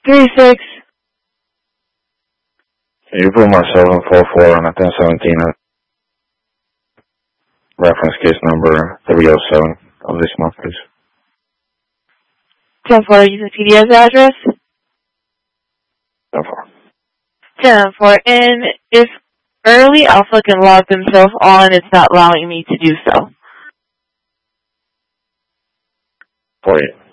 36. Can you put my 744 on a 1017 reference case number 307 of this month, please? 10-4, use the PDS address? 10-4. 10-4, and if Early Alpha can log themselves on, it's not allowing me to do so. 48.